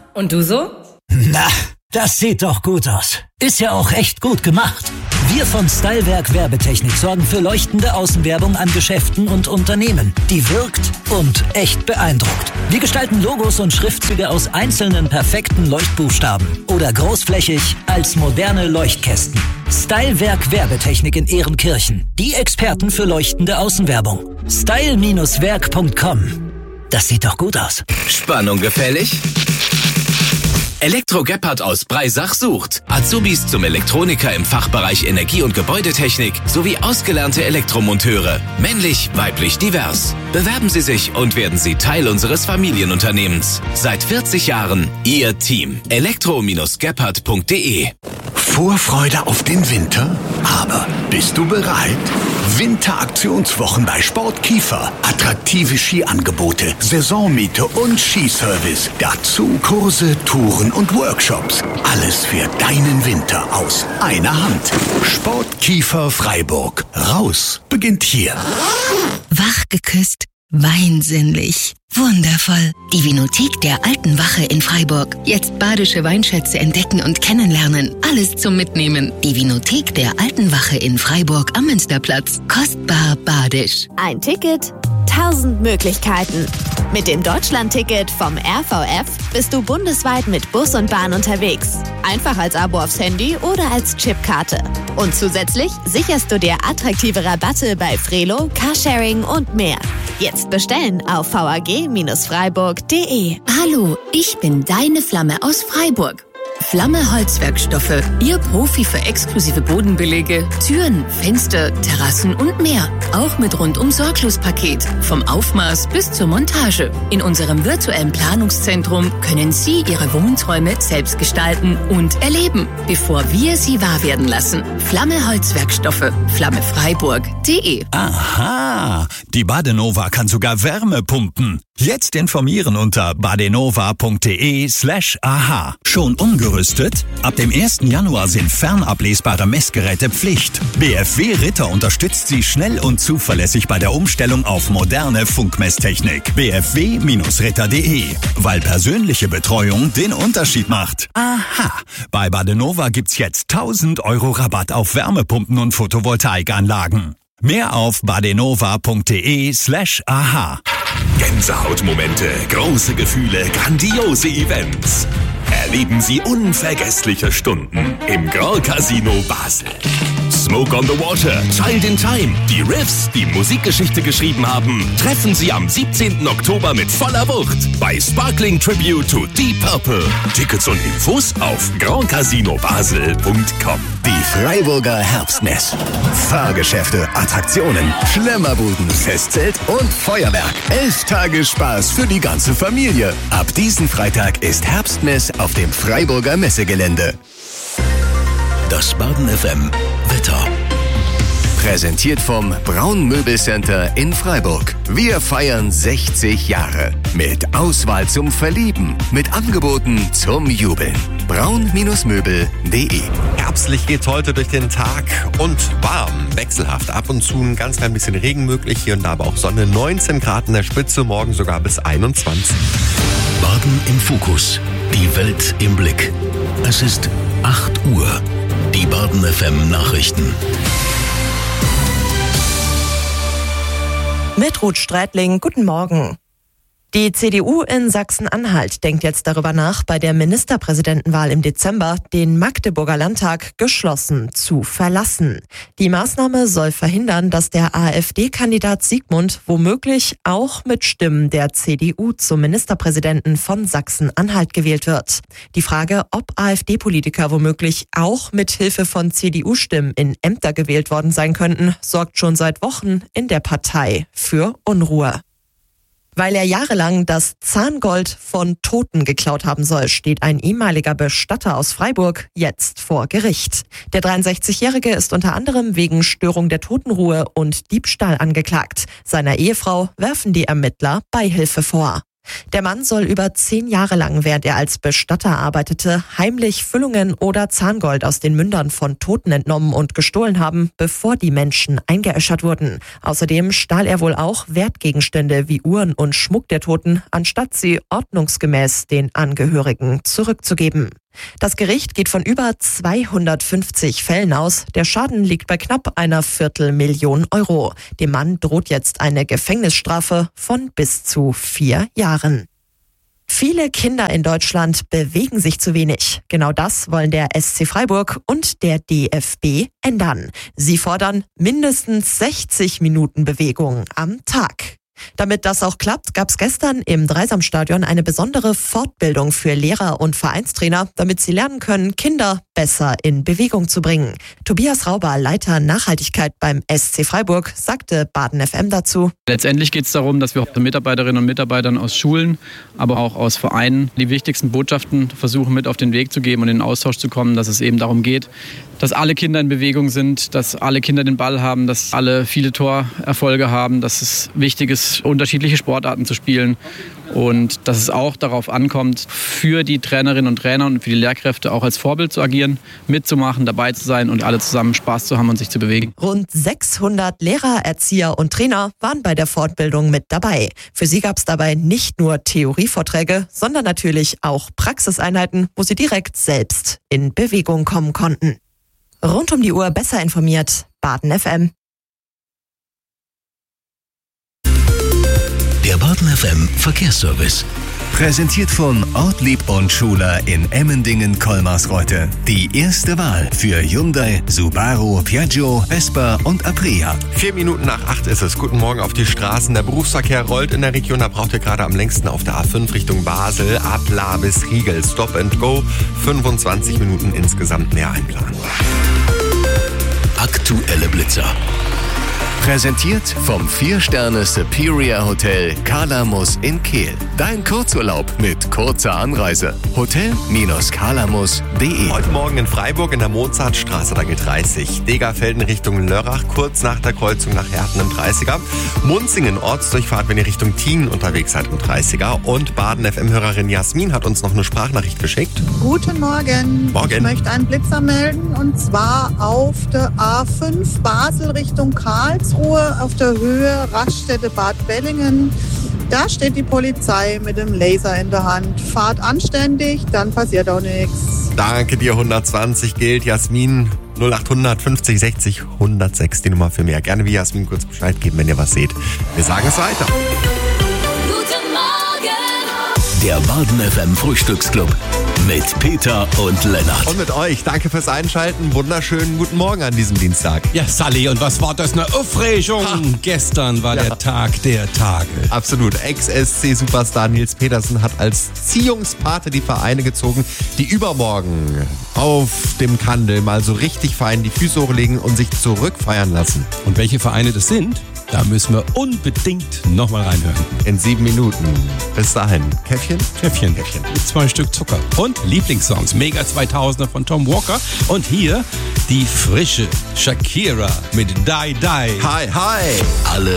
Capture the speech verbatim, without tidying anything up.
Und du so? Na, das sieht doch gut aus. Ist ja auch echt gut gemacht. Wir von Stylewerk Werbetechnik sorgen für leuchtende Außenwerbung an Geschäften und Unternehmen, die wirkt und echt beeindruckt. Wir gestalten Logos und Schriftzüge aus einzelnen perfekten Leuchtbuchstaben oder großflächig als moderne Leuchtkästen. Stylewerk Werbetechnik in Ehrenkirchen. Die Experten für leuchtende Außenwerbung. style Bindestrich werk Punkt com. Das sieht doch gut aus. Spannung gefällig? Elektro Gebhardt aus Breisach sucht Azubis zum Elektroniker im Fachbereich Energie- und Gebäudetechnik sowie ausgelernte Elektromonteure. Männlich, weiblich, divers. Bewerben Sie sich und werden Sie Teil unseres Familienunternehmens. Seit vierzig Jahren Ihr Team. elektro Bindestrich gebhardt Punkt de. Vorfreude auf den Winter? Aber bist du bereit? Winteraktionswochen bei Sport Kiefer. Attraktive Skiangebote, Saisonmiete und Skiservice. Dazu Kurse, Touren und Workshops. Alles für deinen Winter aus einer Hand. Sport Kiefer Freiburg. Raus beginnt hier. Wach geküsst, weinsinnlich. Wundervoll. Die Vinothek der Alten Wache in Freiburg. Jetzt badische Weinschätze entdecken und kennenlernen. Alles zum Mitnehmen. Die Vinothek der Alten Wache in Freiburg am Münsterplatz. Kostbar badisch. Ein Ticket, tausend Möglichkeiten. Mit dem Deutschland-Ticket vom R V F bist du bundesweit mit Bus und Bahn unterwegs. Einfach als Abo aufs Handy oder als Chipkarte. Und zusätzlich sicherst du dir attraktive Rabatte bei Frelo, Carsharing und mehr. Jetzt bestellen auf v a g Bindestrich freiburg Punkt de. Hallo, ich bin deine Flamme aus Freiburg. Flamme Holzwerkstoffe, Ihr Profi für exklusive Bodenbelege, Türen, Fenster, Terrassen und mehr. Auch mit Rundum-Sorglos-Paket, vom Aufmaß bis zur Montage. In unserem virtuellen Planungszentrum können Sie Ihre Wohnträume selbst gestalten und erleben, bevor wir sie wahr werden lassen. Flamme Holzwerkstoffe, flamme freiburg Punkt de. Aha, die Badenova kann sogar Wärme pumpen. Jetzt informieren unter badenova Punkt de slash aha. Schon umgerüstet? Ab dem ersten Januar sind fernablesbare Messgeräte Pflicht. B F W Ritter unterstützt Sie schnell und zuverlässig bei der Umstellung auf moderne Funkmesstechnik. b f w Bindestrich ritter Punkt de, weil persönliche Betreuung den Unterschied macht. Aha, bei Badenova gibt's jetzt tausend Euro Rabatt auf Wärmepumpen und Photovoltaikanlagen. Mehr auf badenova Punkt de slash aha. Gänsehautmomente, große Gefühle, grandiose Events. Erleben Sie unvergessliche Stunden im Grand Casino Basel. Smoke on the Water, Child in Time, die Riffs, die Musikgeschichte geschrieben haben, treffen Sie am siebzehnten Oktober mit voller Wucht bei Sparkling Tribute to Deep Purple. Tickets und Infos auf grand casino basel Punkt com. Die Freiburger Herbstmess. Fahrgeschäfte, Attraktionen, Schlemmerbuden, Festzelt und Feuerwerk. Elf Tage Spaß für die ganze Familie. Ab diesen Freitag ist Herbstmess auf dem Freiburger Messegelände. Das Baden F M Wetter. Präsentiert vom Braun Möbelcenter in Freiburg. Wir feiern sechzig Jahre. Mit Auswahl zum Verlieben. Mit Angeboten zum Jubeln. braun Möbel Punkt de. Herbstlich geht's heute durch den Tag und warm. Wechselhaft. Ab und zu ein ganz klein bisschen Regen möglich. Hier und da aber auch Sonne. neunzehn Grad in der Spitze. Morgen sogar bis einundzwanzig. Baden im Fokus. Die Welt im Blick. Es ist acht Uhr. Die Baden F M Nachrichten. Mit Ruth Streitling, guten Morgen. Die C D U in Sachsen-Anhalt denkt jetzt darüber nach, bei der Ministerpräsidentenwahl im Dezember den Magdeburger Landtag geschlossen zu verlassen. Die Maßnahme soll verhindern, dass der AfD-Kandidat Siegmund womöglich auch mit Stimmen der C D U zum Ministerpräsidenten von Sachsen-Anhalt gewählt wird. Die Frage, ob AfD-Politiker womöglich auch mit Hilfe von C D U-Stimmen in Ämter gewählt worden sein könnten, sorgt schon seit Wochen in der Partei für Unruhe. Weil er jahrelang das Zahngold von Toten geklaut haben soll, steht ein ehemaliger Bestatter aus Freiburg jetzt vor Gericht. Der dreiundsechzigjährige ist unter anderem wegen Störung der Totenruhe und Diebstahl angeklagt. Seiner Ehefrau werfen die Ermittler Beihilfe vor. Der Mann soll über zehn Jahre lang, während er als Bestatter arbeitete, heimlich Füllungen oder Zahngold aus den Mündern von Toten entnommen und gestohlen haben, bevor die Menschen eingeäschert wurden. Außerdem stahl er wohl auch Wertgegenstände wie Uhren und Schmuck der Toten, anstatt sie ordnungsgemäß den Angehörigen zurückzugeben. Das Gericht geht von über zweihundertfünfzig Fällen aus. Der Schaden liegt bei knapp einer Viertelmillion Euro. Dem Mann droht jetzt eine Gefängnisstrafe von bis zu vier Jahren. Viele Kinder in Deutschland bewegen sich zu wenig. Genau das wollen der S C Freiburg und der D F B ändern. Sie fordern mindestens sechzig Minuten Bewegung am Tag. Damit das auch klappt, gab es gestern im Dreisamstadion eine besondere Fortbildung für Lehrer und Vereinstrainer, damit sie lernen können, Kinder besser in Bewegung zu bringen. Tobias Rauber, Leiter Nachhaltigkeit beim S C Freiburg, sagte Baden F M dazu. Letztendlich geht es darum, dass wir Mitarbeiterinnen und Mitarbeitern aus Schulen, aber auch aus Vereinen die wichtigsten Botschaften versuchen mit auf den Weg zu geben und in den Austausch zu kommen, dass es eben darum geht, dass alle Kinder in Bewegung sind, dass alle Kinder den Ball haben, dass alle viele Torerfolge haben, dass es wichtig ist, unterschiedliche Sportarten zu spielen und dass es auch darauf ankommt, für die Trainerinnen und Trainer und für die Lehrkräfte auch als Vorbild zu agieren, mitzumachen, dabei zu sein und alle zusammen Spaß zu haben und sich zu bewegen. Rund sechshundert Lehrer, Erzieher und Trainer waren bei der Fortbildung mit dabei. Für sie gab es dabei nicht nur Theorievorträge, sondern natürlich auch Praxiseinheiten, wo sie direkt selbst in Bewegung kommen konnten. Rund um die Uhr besser informiert, Baden F M. Der Baden F M Verkehrsservice. Präsentiert von Ortlieb und Schuler in Emmendingen-Kolmarsreuth. Die erste Wahl für Hyundai, Subaru, Piaggio, Vespa und Aprilia. Vier Minuten nach acht ist es. Guten Morgen auf die Straßen. Der Berufsverkehr rollt in der Region. Da braucht ihr gerade am längsten auf der A fünf Richtung Basel. Ab La bis Riegel. Stop and Go. fünfundzwanzig Minuten insgesamt mehr einplanen. Aktuelle Blitzer. Präsentiert vom vier Sterne Superior Hotel Kalamus in Kehl. Dein Kurzurlaub mit kurzer Anreise. Hotel Kalamus punkt de. Heute Morgen in Freiburg in der Mozartstraße, da geht dreißig. Degerfelden Richtung Lörrach, kurz nach der Kreuzung nach Herten im dreißiger. Munzingen Ortsdurchfahrt, wenn ihr Richtung Tienen unterwegs seid im dreißiger. Und Baden F M-Hörerin Jasmin hat uns noch eine Sprachnachricht geschickt. Guten Morgen. Morgen. Ich möchte einen Blitzer melden und zwar auf der A fünf Basel Richtung Karlsruhe auf der Höhe Raststätte Bad Bellingen. Da steht die Polizei mit dem Laser in der Hand. Fahrt anständig, dann passiert auch nichts. Danke dir, hundertzwanzig gilt. Jasmin, null achthundert fünfzig sechzig hundertsechs, die Nummer für mehr. Gerne wie Jasmin kurz Bescheid geben, wenn ihr was seht. Wir sagen es weiter. Guten Morgen! Der Baden F M Frühstücksclub mit Peter und Lennart. Und mit euch. Danke fürs Einschalten. Wunderschönen guten Morgen an diesem Dienstag. Ja, Sally, und was war das? Eine Aufregung. Ha. Gestern war ja. der Tag der Tage. Absolut. Ex-S C-Superstar Nils Petersen hat als Ziehungspate die Vereine gezogen, die übermorgen auf dem Kandel mal so richtig fein die Füße hochlegen und sich zurückfeiern lassen. Und welche Vereine das sind? Da müssen wir unbedingt nochmal reinhören. In sieben Minuten. Bis dahin. Käffchen? Käffchen. Käffchen. Mit zwei Stück Zucker. Und Lieblingssongs. Mega zweitausender von Tom Walker. Und hier die frische Shakira mit Die Die. Hi, hi. Alle